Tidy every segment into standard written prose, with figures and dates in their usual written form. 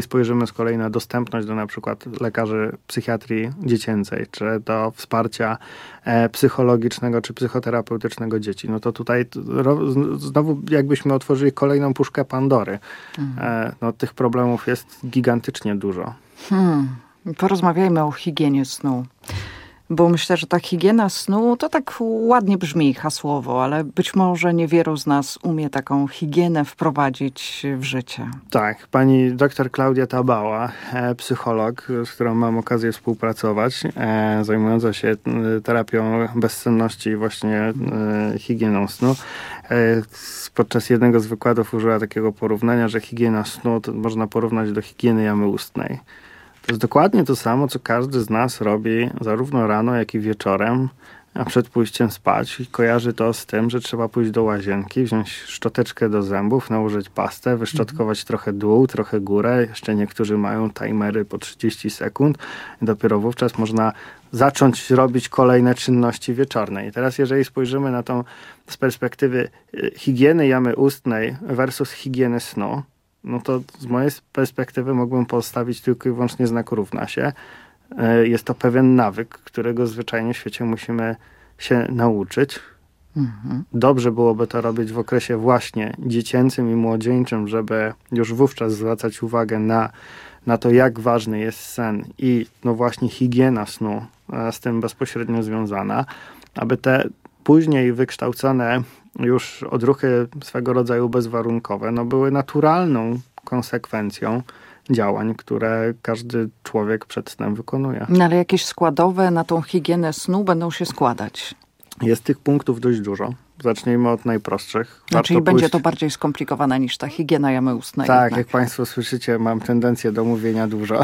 spojrzymy z kolei na dostępność do na przykład lekarzy psychiatrii dziecięcej, czy do wsparcia psychologicznego, czy psychoterapeutycznego dzieci, no to tutaj znowu jakbyśmy otworzyli kolejną puszkę Pandory. No, tych problemów jest gigantycznie dużo. Porozmawiajmy o higienie snu. Bo myślę, że ta higiena snu to tak ładnie brzmi hasłowo, ale być może niewielu z nas umie taką higienę wprowadzić w życie. Tak, pani dr Klaudia Tabała, psycholog, z którą mam okazję współpracować, zajmująca się terapią bezsenności i właśnie higieną snu. Podczas jednego z wykładów użyła takiego porównania, że higiena snu to można porównać do higieny jamy ustnej. To jest dokładnie to samo, co każdy z nas robi zarówno rano, jak i wieczorem, a przed pójściem spać. I kojarzy to z tym, że trzeba pójść do łazienki, wziąć szczoteczkę do zębów, nałożyć pastę, wyszczotkować trochę dół, trochę górę. Jeszcze niektórzy mają timery po 30 sekund. I dopiero wówczas można zacząć robić kolejne czynności wieczorne. I teraz jeżeli spojrzymy na to z perspektywy higieny jamy ustnej versus higieny snu, no to z mojej perspektywy mógłbym postawić tylko i wyłącznie znak równa się. Jest to pewien nawyk, którego zwyczajnie w świecie musimy się nauczyć. Dobrze byłoby to robić w okresie właśnie dziecięcym i młodzieńczym, żeby już wówczas zwracać uwagę na to, jak ważny jest sen i no właśnie higiena snu z tym bezpośrednio związana, aby te później wykształcone już odruchy swego rodzaju bezwarunkowe były naturalną konsekwencją działań, które każdy człowiek przed snem wykonuje. No ale jakieś składowe na tą higienę snu będą się składać. Jest tych punktów dość dużo. Zacznijmy od najprostszych. Czyli będzie to bardziej skomplikowane niż ta higiena jamy ustnej. Tak, jednak. jak Państwo słyszycie, mam tendencję do mówienia dużo.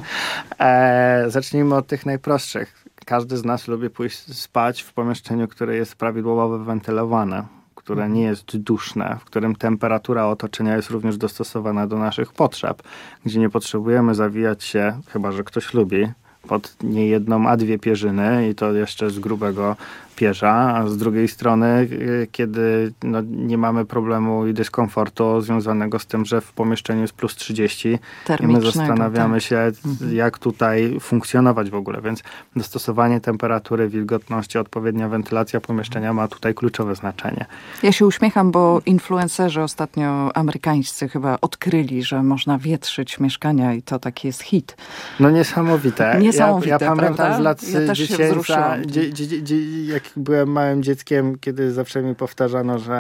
Zacznijmy od tych najprostszych. Każdy z nas lubi pójść spać w pomieszczeniu, które jest prawidłowo wywentylowane, które nie jest duszne, w którym temperatura otoczenia jest również dostosowana do naszych potrzeb, gdzie nie potrzebujemy zawijać się, chyba że ktoś lubi, pod nie jedną, a dwie pierzyny i to jeszcze z grubego pierza, a z drugiej strony, kiedy nie mamy problemu i dyskomfortu związanego z tym, że w pomieszczeniu jest plus 30 i my zastanawiamy się, jak tutaj funkcjonować w ogóle. Więc dostosowanie temperatury, wilgotności, odpowiednia wentylacja pomieszczenia ma tutaj kluczowe znaczenie. Ja się uśmiecham, bo influencerzy ostatnio amerykańscy chyba odkryli, że można wietrzyć mieszkania i to taki jest hit. No niesamowite. Ja pamiętam z lat dziecięca, jak byłem małym dzieckiem, kiedy zawsze mi powtarzano, że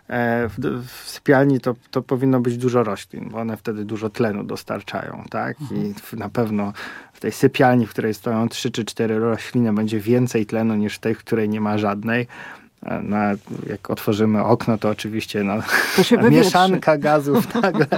w sypialni to powinno być dużo roślin, bo one wtedy dużo tlenu dostarczają, tak? I na pewno w tej sypialni, w której stoją 3 czy 4 rośliny, będzie więcej tlenu niż w tej, w której nie ma żadnej. Jak otworzymy okno, to oczywiście mieszanka gazów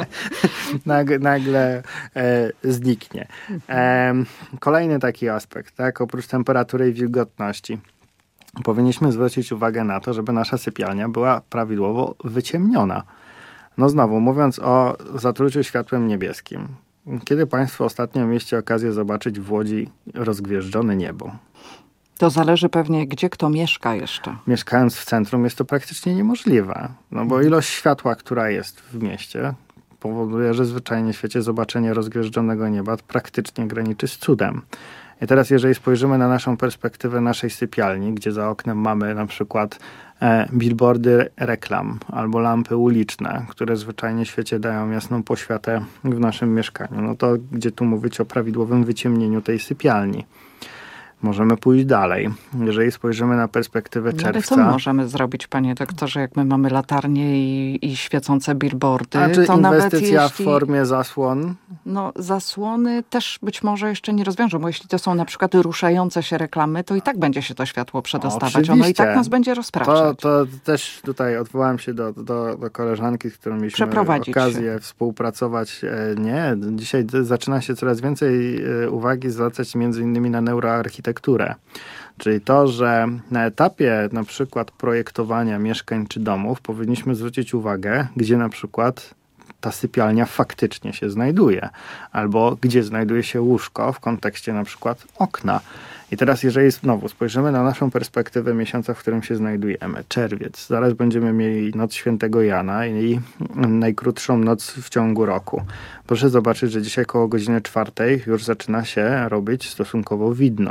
nagle zniknie. Kolejny taki aspekt, tak? Oprócz temperatury i wilgotności, powinniśmy zwrócić uwagę na to, żeby nasza sypialnia była prawidłowo wyciemniona. No znowu, mówiąc o zatruciu światłem niebieskim. Kiedy Państwo ostatnio mieliście okazję zobaczyć w Łodzi rozgwieżdżone niebo? To zależy pewnie, gdzie kto mieszka jeszcze. Mieszkając w centrum jest to praktycznie niemożliwe. No bo ilość światła, która jest w mieście, powoduje, że zwyczajnie w świecie zobaczenie rozgwieżdżonego nieba praktycznie graniczy z cudem. I teraz jeżeli spojrzymy na naszą perspektywę naszej sypialni, gdzie za oknem mamy na przykład billboardy reklam albo lampy uliczne, które zwyczajnie w świecie dają jasną poświatę w naszym mieszkaniu, no to gdzie tu mówić o prawidłowym wyciemnieniu tej sypialni? Możemy pójść dalej. Jeżeli spojrzymy na perspektywę czerwca... Ale co możemy zrobić, panie doktorze, jak my mamy latarnie i świecące billboardy? A czy to inwestycja w formie zasłon? No zasłony też być może jeszcze nie rozwiążą, bo jeśli to są na przykład ruszające się reklamy, to i tak będzie się to światło przedostawać. Oczywiście. Ono i tak nas będzie rozpraszać. To też tutaj odwołam się do koleżanki, z którą mieliśmy okazję współpracować. Nie, dzisiaj zaczyna się coraz więcej uwagi zwracać między innymi na neuroarchitekturę. Czyli to, że na etapie na przykład projektowania mieszkań czy domów powinniśmy zwrócić uwagę, gdzie na przykład ta sypialnia faktycznie się znajduje, albo gdzie znajduje się łóżko w kontekście na przykład okna. I teraz, jeżeli znowu spojrzymy na naszą perspektywę miesiąca, w którym się znajdujemy, czerwiec, zaraz będziemy mieli Noc Świętego Jana i najkrótszą noc w ciągu roku. Proszę zobaczyć, że dzisiaj koło godziny 4 już zaczyna się robić stosunkowo widno.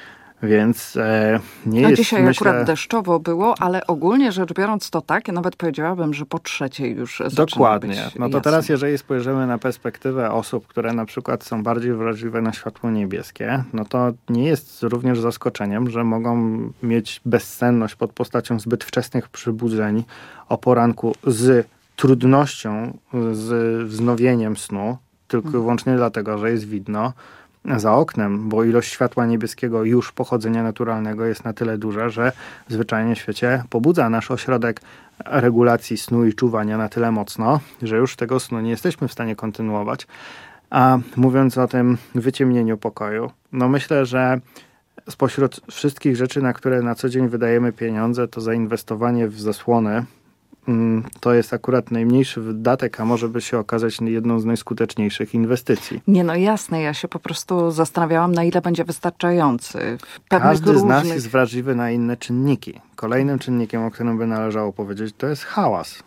Więc nie jest... Dzisiaj akurat deszczowo było, ale ogólnie rzecz biorąc to tak, ja nawet powiedziałabym, że po 3 już zaczyna Dokładnie. być No to jasno. teraz, jeżeli spojrzymy na perspektywę osób, które na przykład są bardziej wrażliwe na światło niebieskie, no to nie jest również zaskoczeniem, że mogą mieć bezsenność pod postacią zbyt wczesnych przybudzeń o poranku z trudnością, z wznowieniem snu, tylko wyłącznie dlatego, że jest widno za oknem, bo ilość światła niebieskiego już pochodzenia naturalnego jest na tyle duża, że zwyczajnie w świecie pobudza nasz ośrodek regulacji snu i czuwania na tyle mocno, że już tego snu nie jesteśmy w stanie kontynuować. A mówiąc o tym wyciemnieniu pokoju, no myślę, że spośród wszystkich rzeczy, na które na co dzień wydajemy pieniądze, to zainwestowanie w zasłony to jest akurat najmniejszy wydatek, a może by się okazać jedną z najskuteczniejszych inwestycji. Nie, no jasne, ja się po prostu zastanawiałam, na ile będzie wystarczający. Każdy z nas jest wrażliwy na inne czynniki. Kolejnym czynnikiem, o którym by należało powiedzieć, to jest hałas.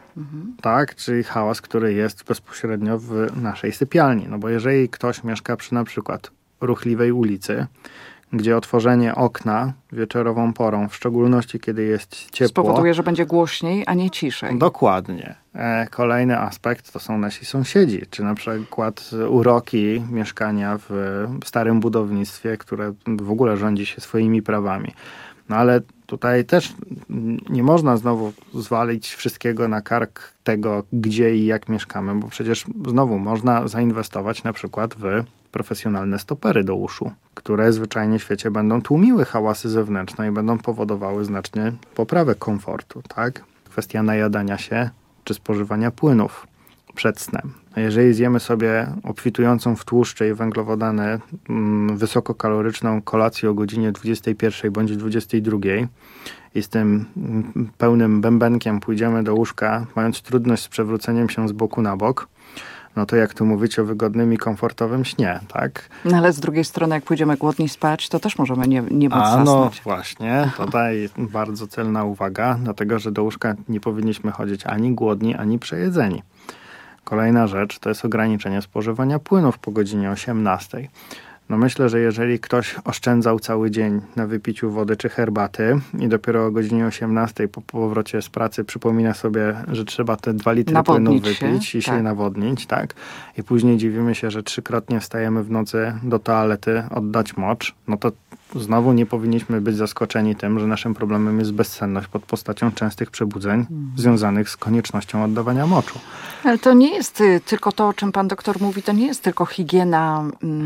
Tak, czyli hałas, który jest bezpośrednio w naszej sypialni. No bo jeżeli ktoś mieszka przy na przykład ruchliwej ulicy, gdzie otworzenie okna wieczorową porą, w szczególności kiedy jest ciepło, spowoduje, że będzie głośniej, a nie ciszej. Dokładnie. Kolejny aspekt to są nasi sąsiedzi, czy na przykład uroki mieszkania w starym budownictwie, które w ogóle rządzi się swoimi prawami. No ale tutaj też nie można znowu zwalić wszystkiego na kark tego, gdzie i jak mieszkamy, bo przecież znowu można zainwestować na przykład w profesjonalne stopery do uszu, które zwyczajnie w świecie będą tłumiły hałasy zewnętrzne i będą powodowały znacznie poprawę komfortu, tak? Kwestia najadania się czy spożywania płynów przed snem. Jeżeli zjemy sobie obfitującą w tłuszcze i węglowodany wysokokaloryczną kolację o godzinie 21 bądź 22 i z tym pełnym bębenkiem pójdziemy do łóżka, mając trudność z przewróceniem się z boku na bok, no to jak tu mówić o wygodnym i komfortowym śnie, tak? No ale z drugiej strony, jak pójdziemy głodni spać, to też możemy nie móc zasnąć. No właśnie, tutaj bardzo celna uwaga, dlatego że do łóżka nie powinniśmy chodzić ani głodni, ani przejedzeni. Kolejna rzecz to jest ograniczenie spożywania płynów po godzinie 18. No myślę, że jeżeli ktoś oszczędzał cały dzień na wypiciu wody czy herbaty i dopiero o godzinie 18 po powrocie z pracy przypomina sobie, że trzeba te 2 litry płynu wypić i się nawodnić, tak? I później dziwimy się, że 3-krotnie wstajemy w nocy do toalety oddać mocz, no to znowu nie powinniśmy być zaskoczeni tym, że naszym problemem jest bezsenność pod postacią częstych przebudzeń związanych z koniecznością oddawania moczu. Ale to nie jest tylko to, o czym pan doktor mówi, to nie jest tylko higiena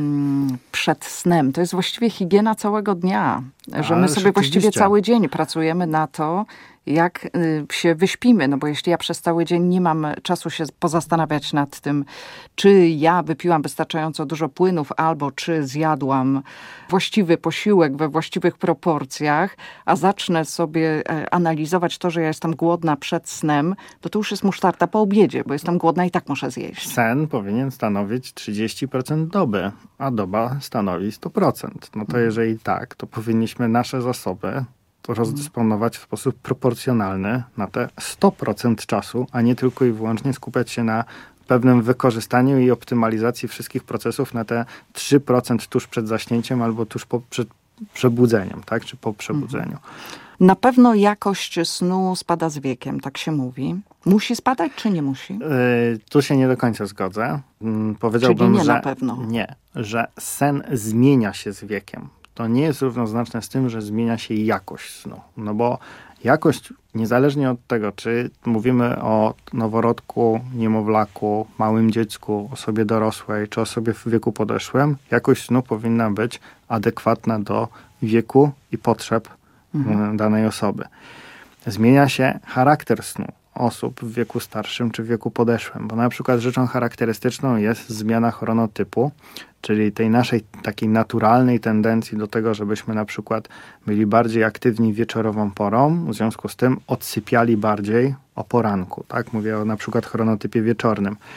przed snem. To jest właściwie higiena całego dnia. Że my sobie właściwie cały dzień pracujemy na to, jak się wyśpimy. No bo jeśli ja przez cały dzień nie mam czasu się pozastanawiać nad tym, czy ja wypiłam wystarczająco dużo płynów, albo czy zjadłam właściwy posiłek we właściwych proporcjach, a zacznę sobie analizować to, że ja jestem głodna przed snem, to już jest musztarda po obiedzie, bo jestem głodna i tak muszę zjeść. Sen powinien stanowić 30% doby, a doba stanowi 100%. No to jeżeli tak, to powinniśmy nasze zasoby rozdysponować w sposób proporcjonalny na te 100% czasu, a nie tylko i wyłącznie skupiać się na pewnym wykorzystaniu i optymalizacji wszystkich procesów na te 3% tuż przed zaśnięciem albo tuż przed przebudzeniem, tak? Czy po przebudzeniu. Na pewno jakość snu spada z wiekiem, tak się mówi. Musi spadać, czy nie musi? Tu się nie do końca zgodzę. Powiedziałbym, czyli nie że na pewno. Nie, że sen zmienia się z wiekiem. To nie jest równoznaczne z tym, że zmienia się jakość snu. No bo jakość, niezależnie od tego, czy mówimy o noworodku, niemowlaku, małym dziecku, osobie dorosłej, czy osobie w wieku podeszłym, jakość snu powinna być adekwatna do wieku i potrzeb danej osoby. Zmienia się charakter snu osób w wieku starszym czy w wieku podeszłym, bo na przykład rzeczą charakterystyczną jest zmiana chronotypu, czyli tej naszej takiej naturalnej tendencji do tego, żebyśmy na przykład byli bardziej aktywni wieczorową porą, w związku z tym odsypiali bardziej o poranku, tak? Mówię o na przykład chronotypie wieczornym.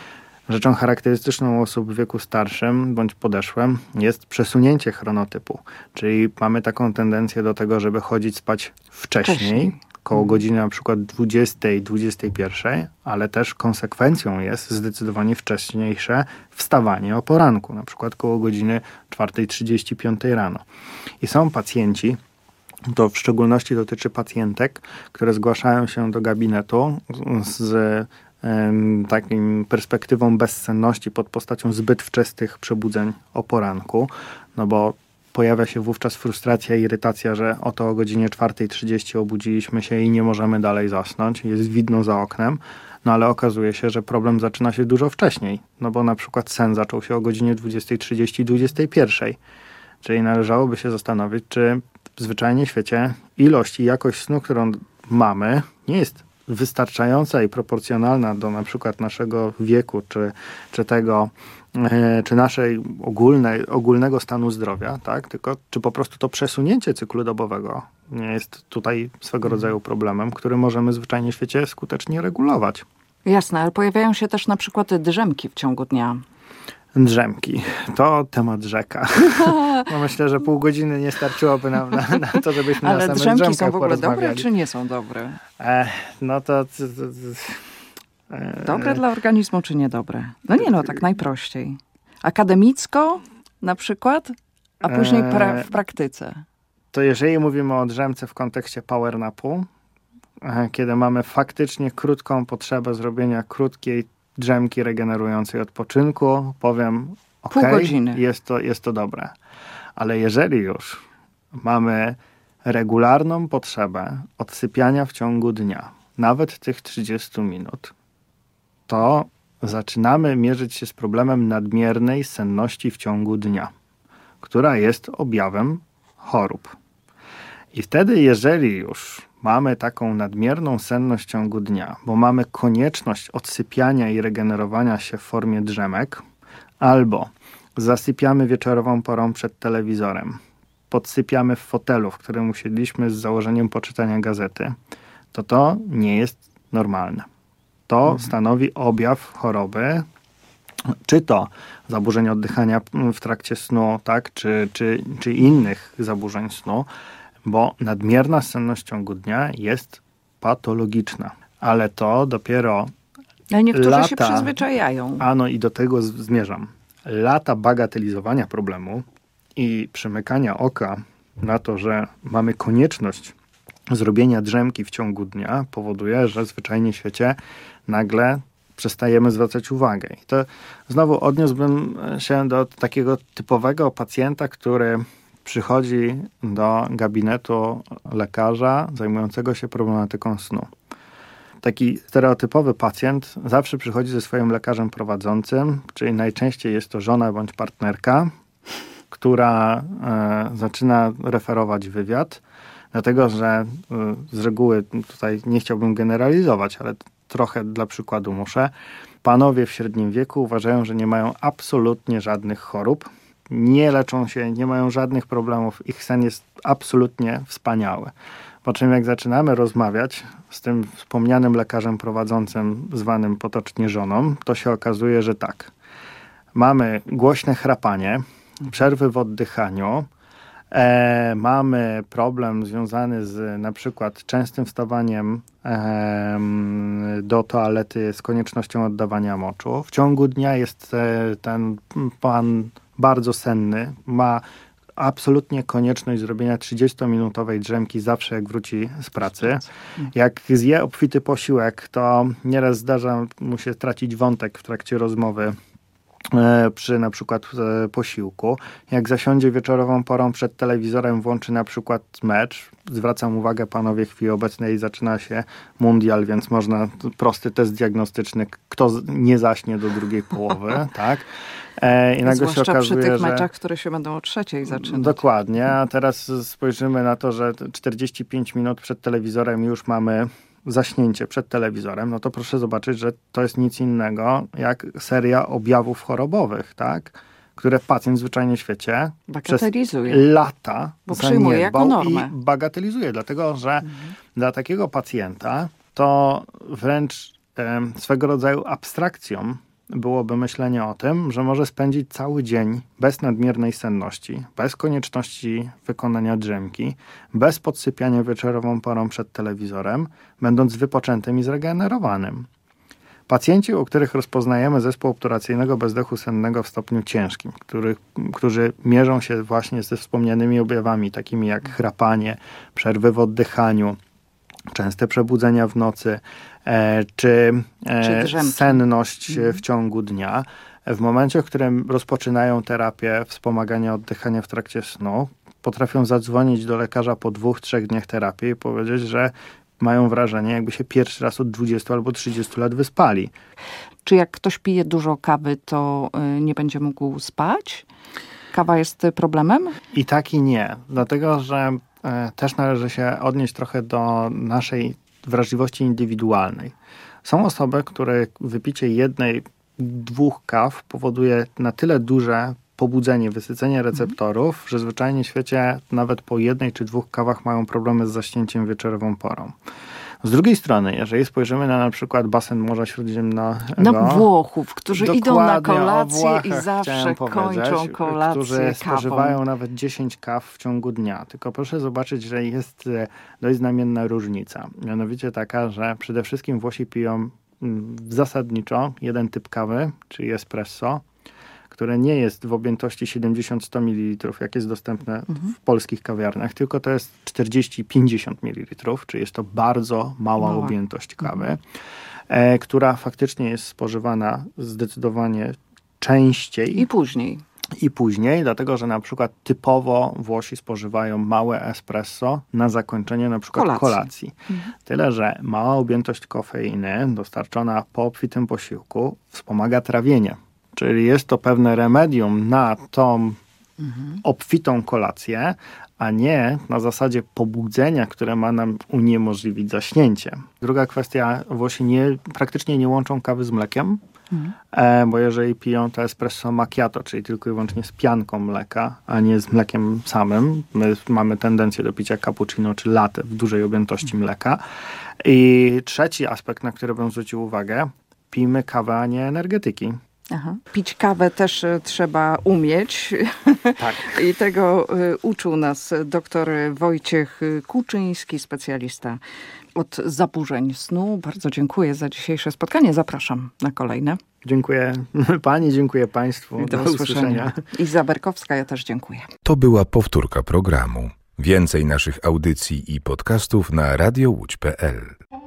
Rzeczą charakterystyczną u osób w wieku starszym bądź podeszłym jest przesunięcie chronotypu. Czyli mamy taką tendencję do tego, żeby chodzić spać wcześniej. Koło godziny na przykład 20, 21, ale też konsekwencją jest zdecydowanie wcześniejsze wstawanie o poranku, na przykład koło godziny 4:35 rano. I są pacjenci, to w szczególności dotyczy pacjentek, które zgłaszają się do gabinetu z taką perspektywą bezsenności pod postacią zbyt wczesnych przebudzeń o poranku, no bo pojawia się wówczas frustracja i irytacja, że oto o godzinie 4:30 obudziliśmy się i nie możemy dalej zasnąć, jest widno za oknem, no ale okazuje się, że problem zaczyna się dużo wcześniej, no bo na przykład sen zaczął się o godzinie 20:30, 21:00, czyli należałoby się zastanowić, czy w zwyczajnie świecie ilość i jakość snu, którą mamy, nie jest wystarczająca i proporcjonalna do na przykład naszego wieku, czy naszej ogólnego stanu zdrowia, tak? Tylko czy po prostu to przesunięcie cyklu dobowego nie jest tutaj swego rodzaju problemem, który możemy w zwyczajnie świecie skutecznie regulować. Jasne, ale pojawiają się też na przykład drzemki w ciągu dnia. Drzemki. To temat rzeka. No myślę, że pół godziny nie starczyłoby nam na to, żebyśmy na samych drzemkach drzemki są w ogóle dobre, czy nie są dobre? Dobre dla organizmu, czy niedobre? No nie, no tak najprościej. Akademicko na przykład, a później w praktyce. To jeżeli mówimy o drzemce w kontekście power napu, kiedy mamy faktycznie krótką potrzebę zrobienia krótkiej drzemki regenerującej odpoczynku, powiem pół godziny. Jest to dobre. Ale jeżeli już mamy regularną potrzebę odsypiania w ciągu dnia, nawet tych 30 minut, to zaczynamy mierzyć się z problemem nadmiernej senności w ciągu dnia, która jest objawem chorób. I wtedy, jeżeli już mamy taką nadmierną senność w ciągu dnia, bo mamy konieczność odsypiania i regenerowania się w formie drzemek, albo zasypiamy wieczorową porą przed telewizorem, podsypiamy w fotelu, w którym usiedliśmy z założeniem poczytania gazety, to nie jest normalne. To stanowi objaw choroby, czy to zaburzeń oddychania w trakcie snu, tak, czy innych zaburzeń snu, bo nadmierna senność w ciągu dnia jest patologiczna. Ale to dopiero ale niektórzy się przyzwyczajają. I do tego zmierzam. Lata bagatelizowania problemu i przymykania oka na to, że mamy konieczność zrobienia drzemki w ciągu dnia powoduje, że zwyczajnie w świecie nagle przestajemy zwracać uwagę. I to znowu odniósłbym się do takiego typowego pacjenta, który przychodzi do gabinetu lekarza zajmującego się problematyką snu. Taki stereotypowy pacjent zawsze przychodzi ze swoim lekarzem prowadzącym, czyli najczęściej jest to żona bądź partnerka, która zaczyna referować wywiad, dlatego że z reguły, tutaj nie chciałbym generalizować, ale trochę dla przykładu muszę, panowie w średnim wieku uważają, że nie mają absolutnie żadnych chorób, nie leczą się, nie mają żadnych problemów, ich sen jest absolutnie wspaniały. Po czym jak zaczynamy rozmawiać z tym wspomnianym lekarzem prowadzącym, zwanym potocznie żoną, to się okazuje, że tak. Mamy głośne chrapanie, przerwy w oddychaniu, mamy problem związany z na przykład częstym wstawaniem do toalety z koniecznością oddawania moczu. W ciągu dnia jest ten pan bardzo senny, ma absolutnie konieczność zrobienia 30-minutowej drzemki zawsze jak wróci z pracy. Jak zje obfity posiłek, to nieraz zdarza mu się tracić wątek w trakcie rozmowy przy na przykład posiłku. Jak zasiądzie wieczorową porą przed telewizorem, włączy na przykład mecz. Zwracam uwagę, panowie, w chwili obecnej zaczyna się mundial, więc można prosty test diagnostyczny, kto nie zaśnie do drugiej połowy, tak? I nagle się okazuje, przy tych meczach, które się będą o 3:00 zaczynać. Dokładnie, a teraz spojrzymy na to, że 45 minut przed telewizorem już mamy zaśnięcie przed telewizorem, no to proszę zobaczyć, że to jest nic innego jak seria objawów chorobowych, tak? Które pacjent zwyczajnie w świecie bagatelizuje. Przez lata bo przyjmuje jako normę. I bagatelizuje, dlatego że dla takiego pacjenta to wręcz swego rodzaju abstrakcją byłoby myślenie o tym, że może spędzić cały dzień bez nadmiernej senności, bez konieczności wykonania drzemki, bez podsypiania wieczorową porą przed telewizorem, będąc wypoczętym i zregenerowanym. Pacjenci, u których rozpoznajemy zespół obturacyjnego bezdechu sennego w stopniu ciężkim, którzy mierzą się właśnie ze wspomnianymi objawami, takimi jak chrapanie, przerwy w oddychaniu, częste przebudzenia w nocy, czy senność w ciągu dnia, w momencie, w którym rozpoczynają terapię wspomagania oddychania w trakcie snu, potrafią zadzwonić do lekarza po 2-3 dniach terapii i powiedzieć, że mają wrażenie, jakby się pierwszy raz od 20 albo 30 lat wyspali. Czy jak ktoś pije dużo kawy, to nie będzie mógł spać? Kawa jest problemem? I tak i nie. Dlatego, że też należy się odnieść trochę do naszej wrażliwości indywidualnej. Są osoby, które wypicie 1-2 kaw powoduje na tyle duże pobudzenie, wysycenie receptorów, że zwyczajnie w świecie nawet po 1 czy 2 kawach mają problemy z zaśnięciem wieczorową porą. Z drugiej strony, jeżeli spojrzymy na przykład basen Morza Śródziemnego... Na Włochów, którzy idą na kolację i zawsze kończą kolację którzy spożywają nawet 10 kaw w ciągu dnia. Tylko proszę zobaczyć, że jest dość znamienna różnica. Mianowicie taka, że przede wszystkim Włosi piją zasadniczo jeden typ kawy, czyli espresso, które nie jest w objętości 70-100 ml, jak jest dostępne w polskich kawiarniach, tylko to jest 40-50 ml, czyli jest to bardzo mała objętość kawy, która faktycznie jest spożywana zdecydowanie częściej. I później, dlatego że na przykład typowo Włosi spożywają małe espresso na zakończenie na przykład kolacji. Tyle, że mała objętość kofeiny dostarczona po obfitym posiłku wspomaga trawienie. Czyli jest to pewne remedium na tą obfitą kolację, a nie na zasadzie pobudzenia, które ma nam uniemożliwić zaśnięcie. Druga kwestia, Włosi praktycznie nie łączą kawy z mlekiem, bo jeżeli piją to espresso macchiato, czyli tylko i wyłącznie z pianką mleka, a nie z mlekiem samym, my mamy tendencję do picia cappuccino czy latte w dużej objętości mleka. I trzeci aspekt, na który bym zwrócił uwagę, pijmy kawę, a nie energetyki. Aha. Pić kawę też trzeba umieć. Tak. I tego uczył nas dr Wojciech Kuczyński, specjalista od zaburzeń snu. Bardzo dziękuję za dzisiejsze spotkanie. Zapraszam na kolejne. Dziękuję pani, dziękuję państwu. Do usłyszenia. Iza Berkowska, ja też dziękuję. To była powtórka programu. Więcej naszych audycji i podcastów na radiołódź.pl.